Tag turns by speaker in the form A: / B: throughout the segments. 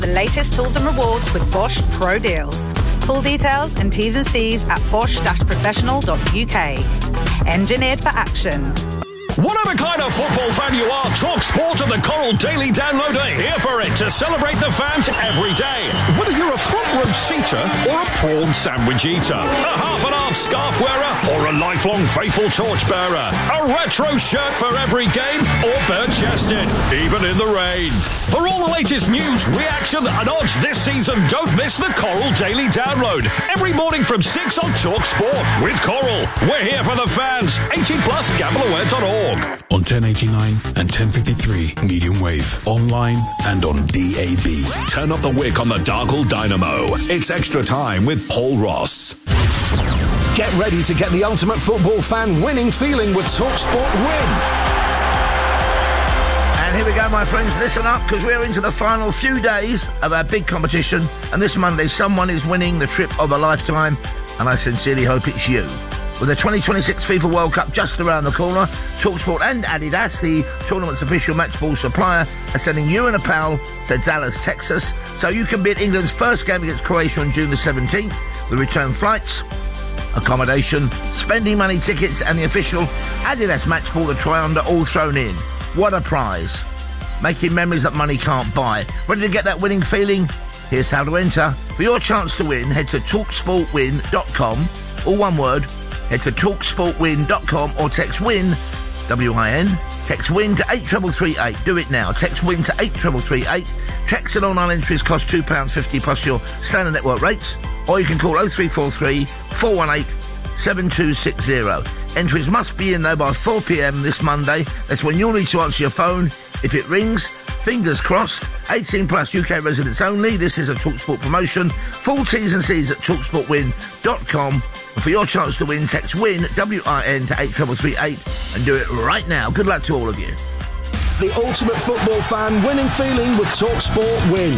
A: the latest tools and rewards with Bosch Pro Deals. Full details and T's and C's at bosch-professional.uk. Engineered for action.
B: Whatever kind of football fan you are, Talk Sport and the Coral Daily Download are here for it to celebrate the fans every day. Whether you're a front row seater or a prawn sandwich eater, a half-and-half scarf wearer or a lifelong faithful torchbearer, a retro shirt for every game or bare-chested, even in the rain. For all the latest news, reaction and odds this season, don't miss the Coral Daily Download. Every morning from 6 on Talk Sport with Coral. We're here for the fans. 18 plus, gambleaware.org.
C: On 1089 and 1053 medium wave, online and on DAB.
B: Turn up the wick on the Dargle Dynamo. It's Extra Time with Paul Ross.
D: Get ready to get the ultimate football fan winning feeling with TalkSport Win.
E: And here we go, my friends. Listen up, because we're into the final few days of our big competition. And this Monday, someone is winning the trip of a lifetime. And I sincerely hope it's you. With the 2026 FIFA World Cup just around the corner, TalkSport and Adidas, the tournament's official match ball supplier, are sending you and a pal to Dallas, Texas, so you can be at England's first game against Croatia on June the 17th, with return flights, accommodation, spending money tickets, and the official Adidas match ball, the Trianda, all thrown in. What a prize. Making memories that money can't buy. Ready to get that winning feeling? Here's how to enter. For your chance to win, head to talksportwin.com, all one word. Head to talksportwin.com or text WIN, W-I-N, text WIN to 83338. Do it now. Text WIN to 83338. Text and online entries cost £2.50 plus your standard network rates. Or you can call 0343 418 7260. Entries must be in, though, by 4 p.m. this Monday. That's when you'll need to answer your phone. If it rings, fingers crossed. 18 plus UK residents only. This is a TalkSport promotion. Full T's and C's at talksportwin.com. And for your chance to win, text WIN, W-I-N, to 83338 and do it right now. Good luck to all of you.
D: The ultimate football fan winning feeling with TalkSport Win.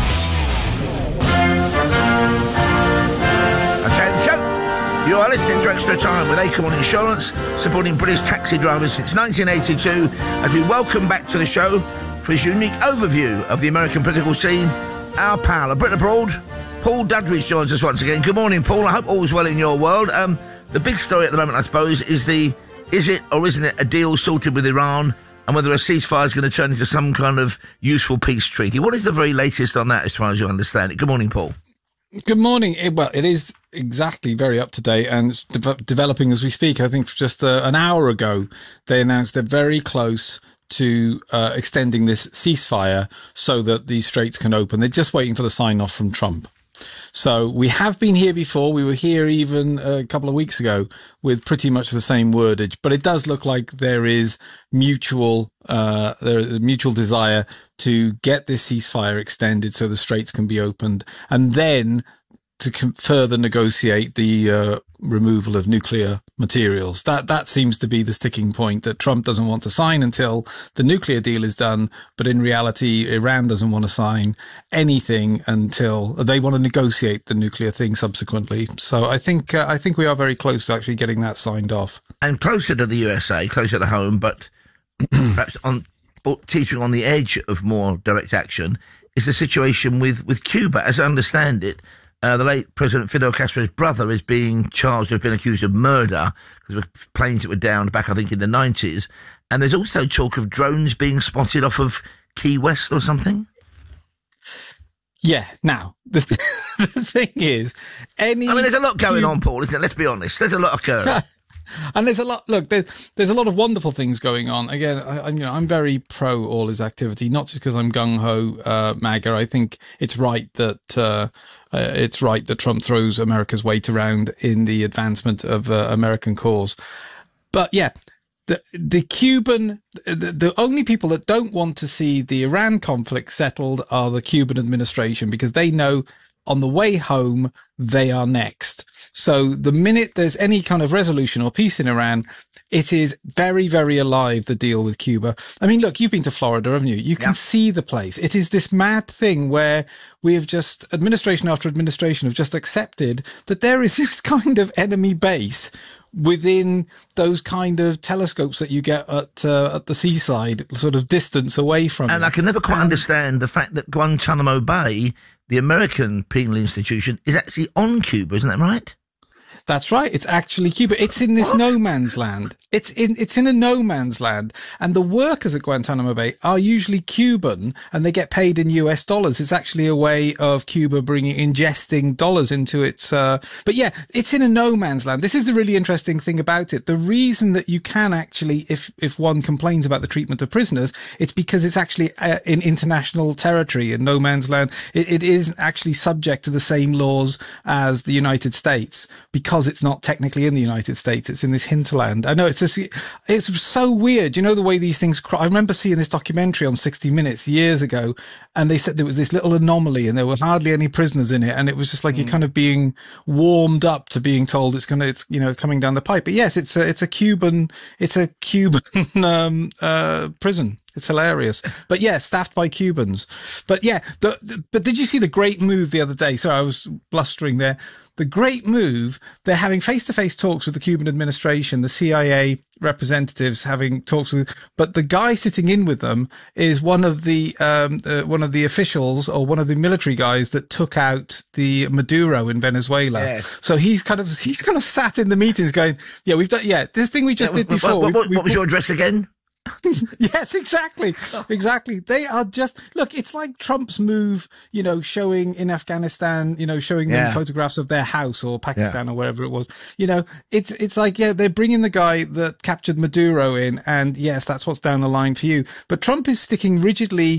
E: Attention! You are listening to Extra Time with Acorn Insurance, supporting British taxi drivers since 1982, as we welcome back to the show for his unique overview of the American political scene, our pal, a Brit abroad, Paul Dudridge joins us once again. Good morning, Paul. I hope all's well in your world. The big story at the moment, I suppose, is it or isn't it a deal sorted with Iran, and whether a ceasefire is going to turn into some kind of useful peace treaty. What is the very latest on that, as far as you understand it? Good morning, Paul.
F: Good morning. It is exactly very up to date, and it's developing as we speak. I think just an hour ago, they announced they're very close to extending this ceasefire so that the straits can open. They're just waiting for the sign-off from Trump. So we have been here before. We were here even a couple of weeks ago with pretty much the same wordage, but it does look like there is mutual desire to get this ceasefire extended so the straits can be opened, and then to further negotiate the removal of nuclear materials. That seems to be the sticking point that Trump doesn't want to sign until the nuclear deal is done. But in reality, Iran doesn't want to sign anything until they want to negotiate the nuclear thing subsequently. So I think we are very close to actually getting that signed off.
E: And closer to the USA, closer to home, but perhaps teetering on the edge of more direct action is the situation with Cuba. As I understand it, the late President Fidel Castro's brother is being charged with being accused of murder because of planes that were downed back, I think, in the 90s. And there's also talk of drones being spotted off of Key West or something.
F: Yeah. Now, the thing is,
E: there's a lot going on, Paul, isn't it? Let's be honest. There's a lot occurring.
F: And there's a lot. Look, there's a lot of wonderful things going on. Again, I'm very pro all his activity, not just because I'm gung ho MAGA. I think it's right that Trump throws America's weight around in the advancement of American cause. But yeah, the only people that don't want to see the Iran conflict settled are the Cuban administration, because they know on the way home they are next. So the minute there's any kind of resolution or peace in Iran, It is very, very alive, the deal with Cuba. I mean, look, you've been to Florida, haven't you? You can see the place. It is this mad thing where we have just, administration after administration have just accepted that there is this kind of enemy base within those kind of telescopes that you get at the seaside, sort of distance away from
E: And
F: you.
E: I can never quite understand the fact that Guantanamo Bay, the American penal institution, is actually on Cuba, isn't that right?
F: That's right. It's actually Cuba. It's in this no man's land. It's in a no man's land. And the workers at Guantanamo Bay are usually Cuban and they get paid in US dollars. It's actually a way of Cuba ingesting dollars into its, but yeah, it's in a no man's land. This is the really interesting thing about it. The reason that you can actually, if one complains about the treatment of prisoners, it's because it's actually in international territory, in no man's land. It is actually subject to the same laws as the United States because it's not technically in the United States. It's in this hinterland. I know it's so weird. You know, the way these things, I remember seeing this documentary on 60 Minutes years ago, and they said there was this little anomaly and there were hardly any prisoners in it. And it was just like you're kind of being warmed up to being told it's coming down the pipe. But yes, it's a Cuban prison. It's hilarious. But yeah, staffed by Cubans. But yeah, but did you see the great move the other day? Sorry, I was blustering there. The great move, they're having face-to-face talks with the Cuban administration, the CIA representatives having talks with, but the guy sitting in with them is one of the officials or one of the military guys that took out the Maduro in Venezuela. Yes. So he's kind of sat in the meetings going, yeah, we've done, this thing we just did before.
E: What was your address again?
F: Yes, exactly. They are just, look, it's like Trump's move, showing in Afghanistan, showing them photographs of their house or Pakistan or wherever it was. It's like, they're bringing the guy that captured Maduro in, and yes, that's what's down the line for you. But Trump is sticking rigidly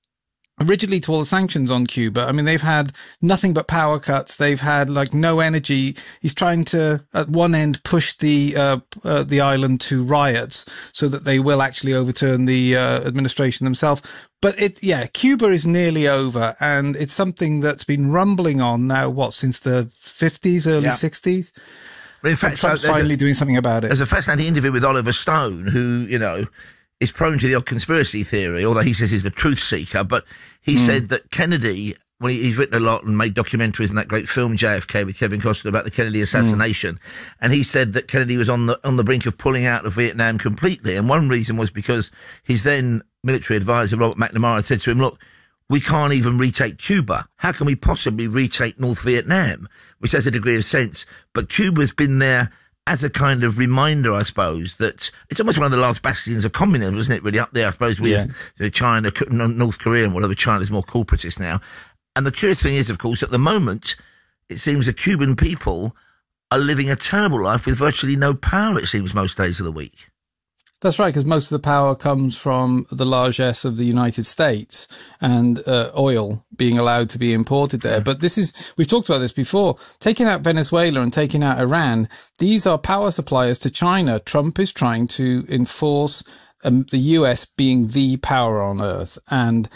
F: to all the sanctions on Cuba. I mean, they've had nothing but power cuts. They've had no energy. He's trying to, at one end, push the island to riots so that they will actually overturn the administration themselves. But Cuba is nearly over, and it's something that's been rumbling on now, since the 50s, early 60s?
E: But in fact,
F: Trump's finally doing something about it.
E: There's a fascinating interview with Oliver Stone, who, is prone to the odd conspiracy theory, although he says he's a truth seeker. But he said that Kennedy, he's written a lot and made documentaries in that great film JFK with Kevin Costner about the Kennedy assassination, and he said that Kennedy was on the brink of pulling out of Vietnam completely. And one reason was because his then military advisor Robert McNamara said to him, "Look, we can't even retake Cuba. How can we possibly retake North Vietnam?" Which has a degree of sense, but Cuba's been there as a kind of reminder, I suppose, that it's almost one of the last bastions of communism, isn't it, really, up there, I suppose, with China, North Korea and whatever. China's more corporatist now. And the curious thing is, of course, at the moment, it seems the Cuban people are living a terrible life with virtually no power, it seems, most days of the week.
F: That's right, because most of the power comes from the largesse of the United States and oil being allowed to be imported there. But we've talked about this before, taking out Venezuela and taking out Iran, these are power suppliers to China. Trump is trying to enforce the US being the power on earth, and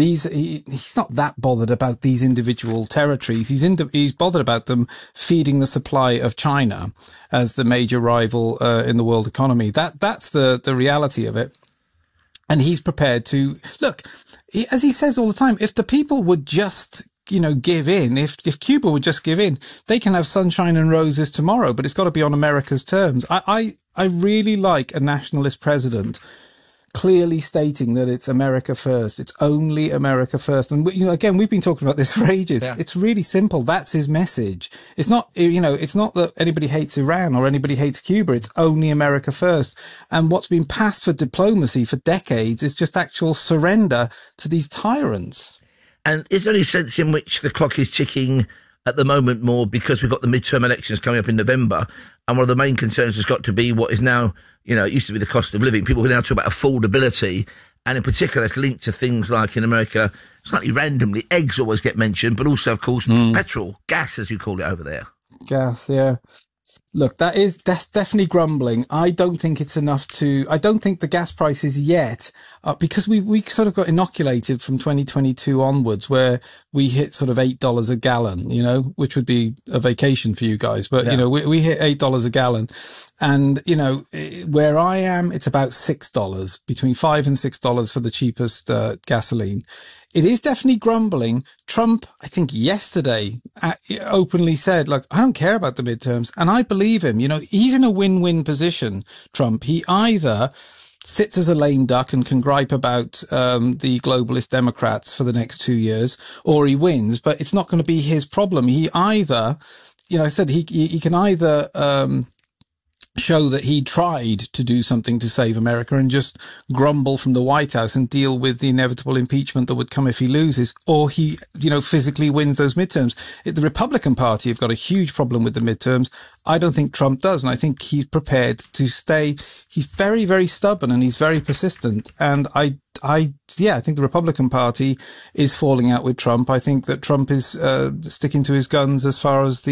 F: he's not that bothered about these individual territories. He's bothered about them feeding the supply of China as the major rival in the world economy. That's the reality of it. And he's prepared to look, as he says all the time, if the people would just give in, if Cuba would just give in, they can have sunshine and roses tomorrow, but it's got to be on America's terms. I really like a nationalist president clearly stating that it's America first. It's only America first. And, again, we've been talking about this for ages. Yeah. It's really simple. That's his message. It's not, it's not that anybody hates Iran or anybody hates Cuba. It's only America first. And what's been passed for diplomacy for decades is just actual surrender to these tyrants.
E: And is there any sense in which the clock is ticking at the moment more because we've got the midterm elections coming up in November, and one of the main concerns has got to be what is now, it used to be the cost of living. People are now talking about affordability, and in particular it's linked to things like in America, slightly randomly, eggs always get mentioned, but also, of course, petrol, gas, as you call it over there.
F: Gas, yeah. Look, that's definitely grumbling. I don't think it's enough I don't think the gas prices yet, because we sort of got inoculated from 2022 onwards, where we hit sort of $8 a gallon, you know, which would be a vacation for you guys. But, you know, we hit $8 a gallon, and, you know, where I am, it's about $6, between $5 and $6 for the cheapest, gasoline. It is definitely grumbling. Trump, I think yesterday, openly said, like, I don't care about the midterms. And I believe him. You know, he's in a win-win position, Trump. He either sits as a lame duck and can gripe about the globalist Democrats for the next 2 years, or he wins. But it's not going to be his problem. He either, you know, I said he can either show that he tried to do something to save America and just grumble from the White House and deal with the inevitable impeachment that would come if he loses, or he, you know, physically wins those midterms. The Republican Party have got a huge problem with the midterms. I don't think Trump does, and I think he's prepared to stay. He's very, very stubborn and he's very persistent. And I think the Republican Party is falling out with Trump. I think that Trump is sticking to his guns as far as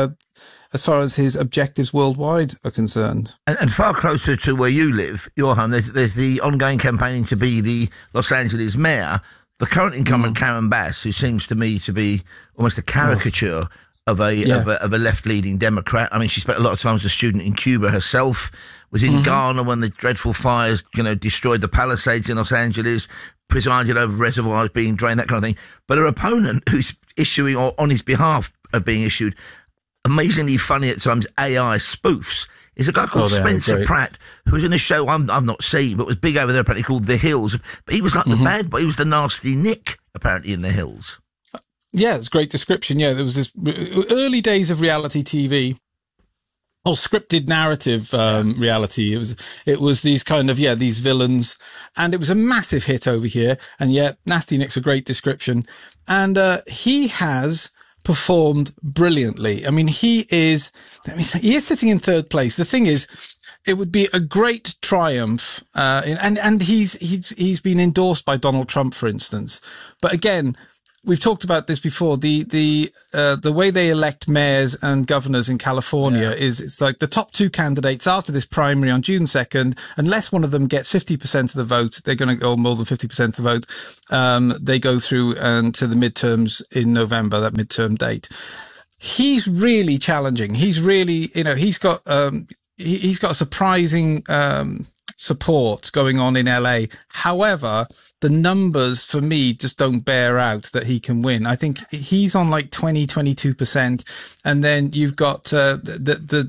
F: his objectives worldwide are concerned.
E: And far closer to where you live, Johan, there's the ongoing campaigning to be the Los Angeles mayor. The current incumbent, Karen Bass, who seems to me to be almost a caricature of a left-leaning Democrat. I mean, she spent a lot of time as a student in Cuba herself, was in Ghana when the dreadful fires, you know, destroyed the Palisades in Los Angeles, presided over reservoirs being drained, that kind of thing. But her opponent, who's issuing, or on his behalf of being issued, amazingly funny at times AI spoofs, is a guy called Spencer Pratt, who was in a show I've not seen, but was big over there apparently, called The Hills. But he was like the bad boy. He was the nasty Nick, apparently, in The Hills.
F: Yeah, it's a great description. Yeah, there was this early days of reality TV, or scripted narrative reality. It was these kind of, these villains, and it was a massive hit over here. And yet, Nasty Nick's a great description. And he has performed brilliantly. I mean, he is sitting in third place. The thing is, it would be a great triumph, and he's been endorsed by Donald Trump, for instance. But again, we've talked about this before. The way they elect mayors and governors in California is, it's like the top two candidates after this primary on June 2nd, unless one of them gets 50% of the vote, they're going to go more than 50% of the vote. They go through to the midterms in November, that midterm date. He's really challenging. He's really, you know, he's got a surprising, support going on in LA. However, the numbers for me just don't bear out that he can win. I think he's on like 22%. And then you've got, the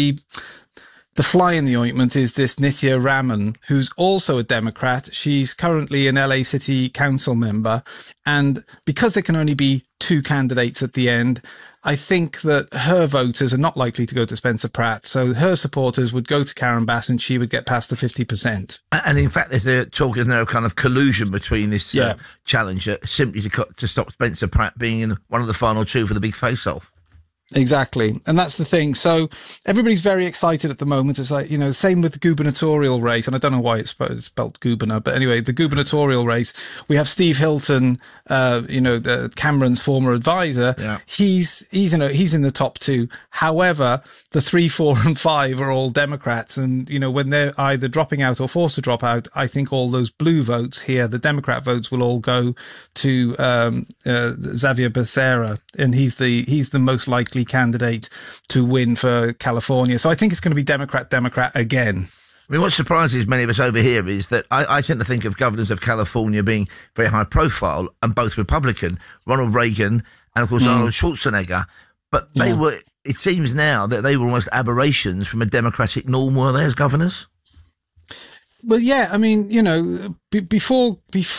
F: fly in the ointment is this Nithya Raman, who's also a Democrat. She's currently an LA City Council member. And because there can only be two candidates at the end, I think that her voters are not likely to go to Spencer Pratt. So her supporters would go to Karen Bass and she would get past the 50%.
E: And in fact, there's a talk, isn't there, of kind of collusion between this challenger simply to stop Spencer Pratt being in one of the final two for the big face-off.
F: Exactly. And that's the thing. So everybody's very excited at the moment. It's like, you know, same with the gubernatorial race. And I don't know why it's spelled Gubernor, but anyway, the gubernatorial race, we have Steve Hilton, Cameron's former advisor. Yeah. He's in the top two. However, the 3, 4 and 5 are all Democrats. And, you know, when they're either dropping out or forced to drop out, I think all those blue votes here, the Democrat votes, will all go to, Xavier Becerra. And he's the most likely candidate to win for California. So I think it's going to be Democrat again.
E: I mean, what surprises many of us over here is that I tend to think of governors of California being very high profile and both Republican, Ronald Reagan and, of course, Arnold Schwarzenegger. But they were, it seems now that they were almost aberrations from a Democratic norm, were they, as governors?
F: Well, yeah, I mean, you know, before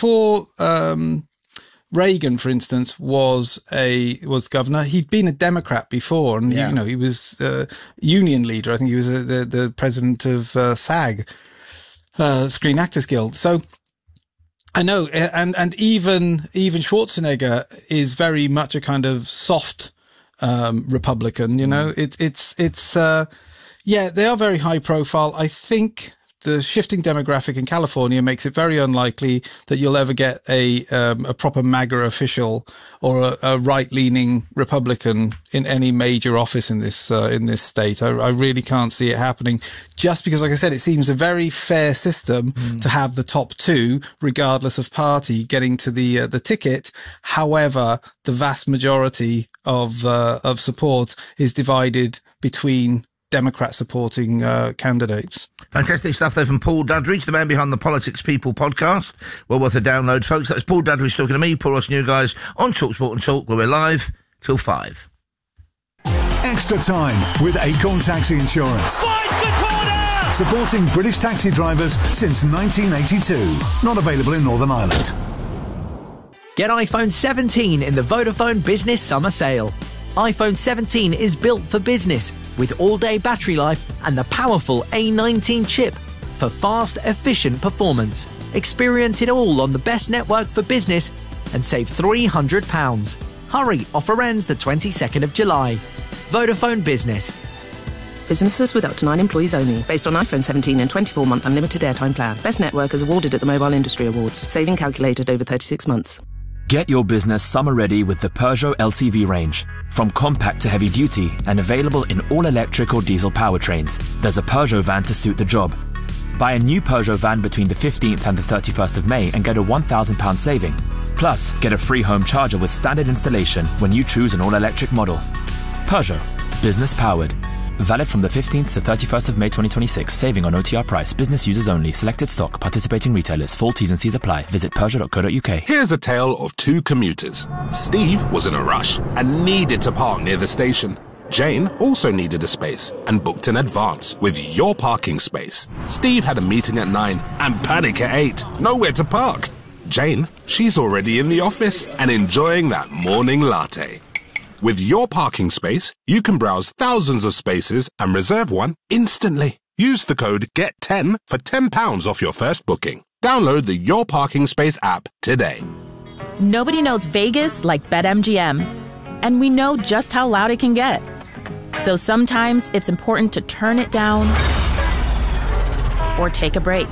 F: Reagan, for instance, was governor. He'd been a Democrat before, and you know, he was union leader. I think he was the president of SAG, Screen Actors Guild. So I know, and even Schwarzenegger is very much a kind of soft Republican. You know, they are very high profile. I think the shifting demographic in California makes it very unlikely that you'll ever get a proper MAGA official or a right-leaning Republican in any major office in this state. I really can't see it happening, just because, like I said, it seems a very fair system to have the top two, regardless of party, getting to the ticket. However, the vast majority of support is divided between Democrat supporting candidates.
E: Fantastic stuff there from Paul Dudridge, the man behind the Politics People podcast. Well worth a download, folks. That's Paul Dudridge talking to me, Paul Ross, new guys, on TalkSport and Talk, where we're live till 5.
G: Extra time with Acorn Taxi Insurance.
B: Finds the corner!
G: Supporting British taxi drivers since 1982. Not available in Northern Ireland.
H: Get iPhone 17 in the Vodafone Business Summer Sale. iPhone 17 is built for business with all-day battery life and the powerful A19 chip for fast, efficient performance. Experience it all on the best network for business and save £300. Hurry, offer ends the 22nd of July. Vodafone Business.
I: Businesses with up to 9 employees only. Based on iPhone 17 and 24-month unlimited airtime plan. Best network is awarded at the Mobile Industry Awards. Saving calculated over 36 months.
J: Get your business summer ready with the Peugeot LCV range. From compact to heavy duty and available in all electric or diesel powertrains, there's a Peugeot van to suit the job. Buy a new Peugeot van between the 15th and the 31st of May and get a £1,000 saving. Plus, get a free home charger with standard installation when you choose an all-electric model. Peugeot. Business powered. Valid from the 15th to 31st of May 2026. Saving on OTR price. Business users only. Selected stock. Participating retailers. Full T's and C's apply. Visit Peugeot.co.uk.
K: Here's a tale of two commuters. Steve was in a rush and needed to park near the station. Jane also needed a space and booked in advance with Your Parking Space. Steve had a meeting at 9 and panic at 8. Nowhere to park. Jane, she's already in the office and enjoying that morning latte. With Your Parking Space, you can browse thousands of spaces and reserve one instantly. Use the code GET10 for £10 off your first booking. Download the Your Parking Space app today.
L: Nobody knows Vegas like BetMGM, and we know just how loud it can get. So sometimes it's important to turn it down or take a break.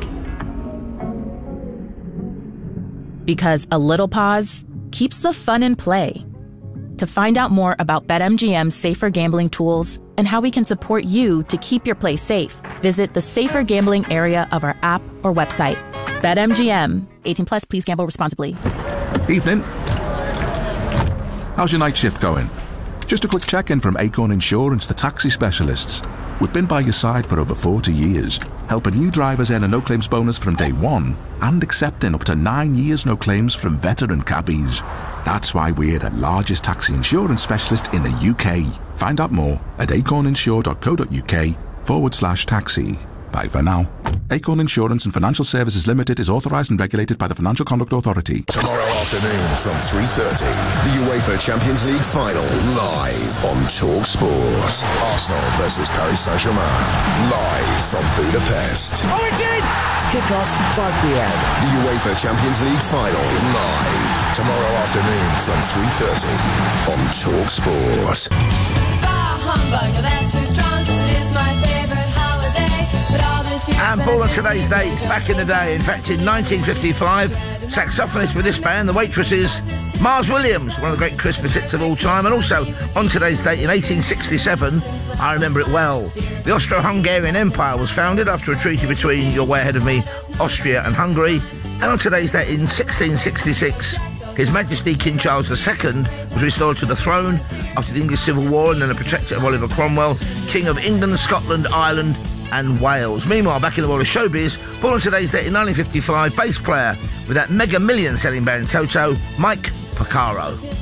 L: Because a little pause keeps the fun in play. To find out more about BetMGM's safer gambling tools and how we can support you to keep your play safe, visit the safer gambling area of our app or website. BetMGM. 18 plus, please gamble responsibly.
M: Evening. How's your night shift going? Just a quick check-in from Acorn Insurance, the taxi specialists. We've been by your side for over 40 years, helping new drivers earn a no-claims bonus from day one and accepting up to 9 years no claims from veteran cabbies. That's why we're the largest taxi insurance specialist in the UK. Find out more at acorninsure.co.uk/taxi. Bye for now. Acorn Insurance and Financial Services Limited is authorised and regulated by the Financial Conduct Authority.
N: Tomorrow afternoon from 3:30, the UEFA Champions League final live on TalkSport. Arsenal versus Paris Saint-Germain live from Budapest.
O: Origin!
N: Kick-off 5 p.m. The UEFA Champions League final live tomorrow afternoon from 3:30 on TalkSport.
O: Bah humbug, that's too strong 'cause it is my favourite holiday. But all this year
E: And Paul, on today's date, back in the day, in fact in 1955, saxophonist with this band, the Waitresses, Mars Williams, one of the great Christmas hits of all time. And also, on today's date, in 1867, I remember it well, the Austro-Hungarian Empire was founded after a treaty between, you're way ahead of me, Austria and Hungary. And on today's date, in 1666, His Majesty King Charles II was restored to the throne after the English Civil War and then a protector of Oliver Cromwell, King of England, Scotland, Ireland and Wales. Meanwhile, back in the world of showbiz, born on today's date in 1955, bass player with that mega million selling band Toto, Mike Porcaro.